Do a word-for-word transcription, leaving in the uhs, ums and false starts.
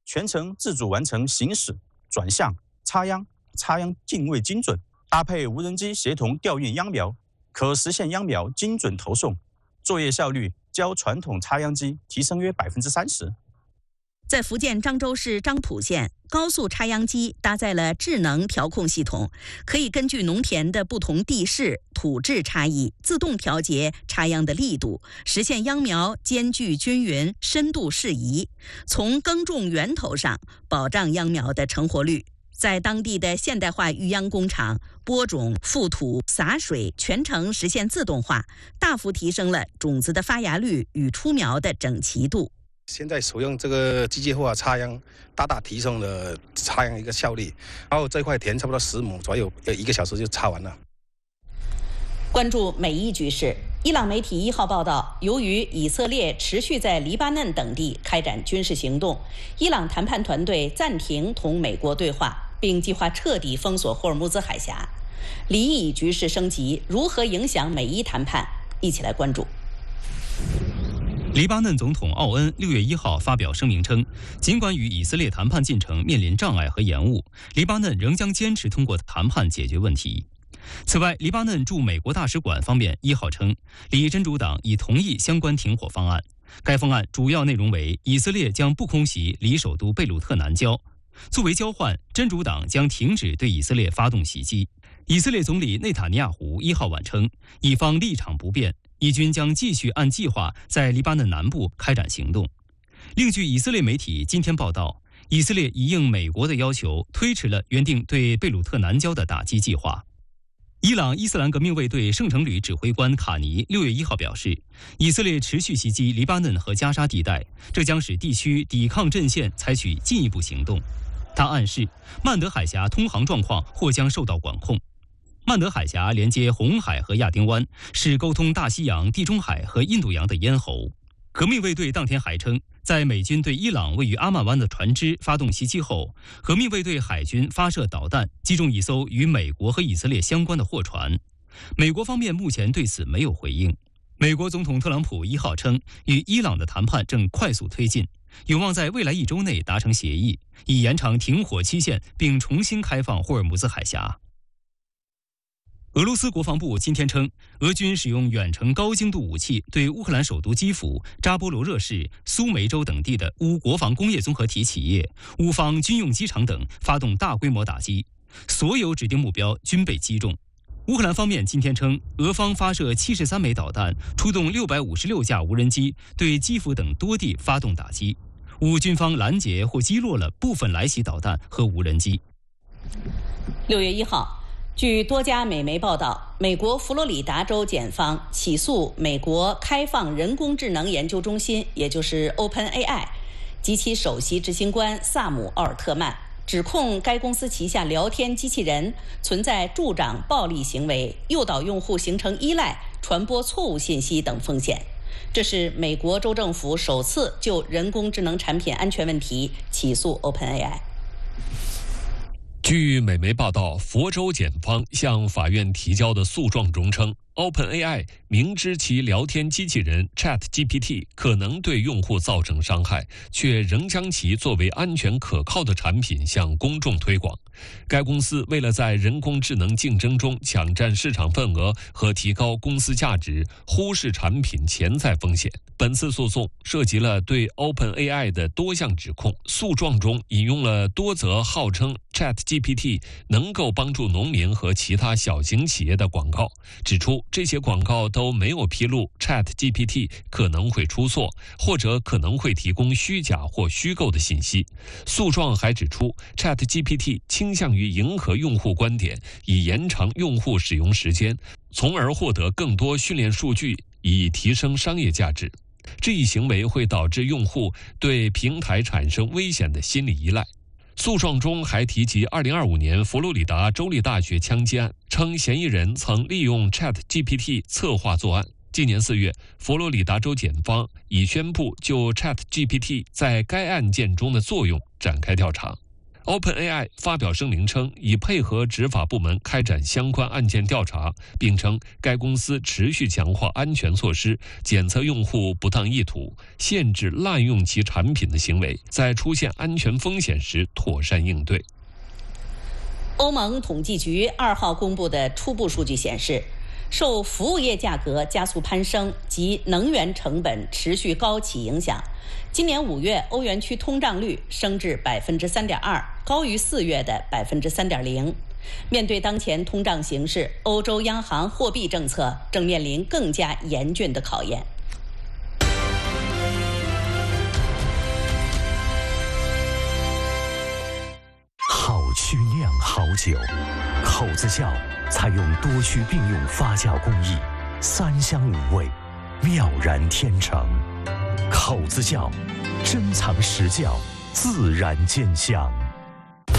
全程自主完成行驶、转向、插秧、插秧定位精准，搭配无人机协同调运秧苗，可实现秧苗精准投送，作业效率较传统插秧机提升约百分之三十。 在福建漳州市漳浦县，高速插秧机搭载了智能调控系统，可以根据农田的不同地势、土质差异，自动调节插秧的力度，实现秧苗间距均匀、深度适宜，从耕种源头上保障秧苗的成活率。在当地的现代化育秧工厂，播种、覆土、洒水全程实现自动化，大幅提升了种子的发芽率与出苗的整齐度。 现在使用这个机械化插秧，大大提升了插秧一个效率。然后这块田差不多十亩左右，要一个小时就插完了。 关注美伊局势，伊朗媒体一号报道，由于以色列持续在黎巴嫩等地开展军事行动，伊朗谈判团队暂停同美国对话，并计划彻底封锁霍尔木兹海峡。黎以局势升级，如何影响美伊谈判？一起来关注。 黎巴嫩总统奥恩六月一号发表声明称，尽管与以色列谈判进程面临障碍和延误，黎巴嫩仍将坚持通过谈判解决问题。此外，黎巴嫩驻美国大使馆方面一号称，黎真主党已同意相关停火方案。该方案主要内容为，以色列将不空袭离首都贝鲁特南郊。作为交换，真主党将停止对以色列发动袭击。以色列总理内塔尼亚胡一号晚称，以方立场不变，以军将继续按计划在黎巴嫩南部开展行动。另据以色列媒体今天报道，以色列已应美国的要求，推迟了原定对贝鲁特南郊的打击计划。伊朗伊斯兰革命卫队圣城旅指挥官卡尼六月一号表示，以色列持续袭击黎巴嫩和加沙地带，这将使地区抵抗阵线采取进一步行动。他暗示，曼德海峡通航状况或将受到管控。曼德海峡连接红海和亚丁湾，是沟通大西洋、地中海和印度洋的咽喉。革命卫队当天还称，在美军对伊朗位于阿曼湾的船只发动袭击后，革命卫队海军发射导弹击中一艘与美国和以色列相关的货船。美国方面目前对此没有回应。美国总统特朗普一号称，与伊朗的谈判正快速推进，有望在未来一周内达成协议，以延长停火期限并重新开放霍尔木兹海峡。俄罗斯国防部今天称，俄军使用远程高精度武器对乌克兰首都基辅、扎波罗热市、苏梅州等地的乌国防工业综合体企业、乌方军用机场等发动大规模打击，所有指定目标均被击中。乌克兰方面今天称，俄方发射七十三枚导弹，出动六百五十六架无人机，对基辅等多地发动打击。乌军方拦截或击落了部分来袭导弹和无人机。 六月一号。据多家美媒报道，美国佛罗里达州检方起诉美国开放人工智能研究中心，也就是 OpenAI 及其首席执行官萨姆·奥尔特曼，指控该公司旗下聊天机器人存在助长暴力行为、诱导用户形成依赖、传播错误信息等风险。这是美国州政府首次就人工智能产品安全问题起诉 OpenAI。 据美媒报道，佛州检方向法院提交的诉状中称， OpenAI 明知其聊天机器人 ChatGPT 可能对用户造成伤害，却仍将其作为安全可靠的产品向公众推广。该公司为了在人工智能竞争中抢占市场份额和提高公司价值，忽视产品潜在风险。本次诉讼涉及了对 OpenAI 的多项指控，诉状中引用了多则号称 ChatGPT 能够帮助农民和其他小型企业的广告，指出这些广告都没有披露 ChatGPT 可能会出错，或者可能会提供虚假或虚构的信息。诉状还指出 ChatGPT 倾向于迎合用户观点，以延长用户使用时间，从而获得更多训练数据，以提升商业价值。这一行为会导致用户对平台产生危险的心理依赖。诉状中还提及二零二五年佛罗里达州立大学枪击案，称嫌疑人曾利用 ChatGPT 策划作案。今年四月，佛罗里达州检方已宣布就 ChatGPT 在该案件中的作用展开调查。 OpenAI 发表声明称，已配合执法部门开展相关案件调查，并称该公司持续强化安全措施，检测用户不当意图，限制滥用其产品的行为，在出现安全风险时妥善应对。 欧盟统计局二号公布的初步数据显示，受服务业价格加速攀升及能源成本持续高企影响，今年五月欧元区通胀率升至百分之三点二，高于四月的百分之三点零。面对当前通胀形势，欧洲央行货币政策正面临更加严峻的考验。 好曲酿好酒，口子窖采用多区并用发酵工艺，三香五味，妙然天成。口子窖珍藏实窖，自然见香。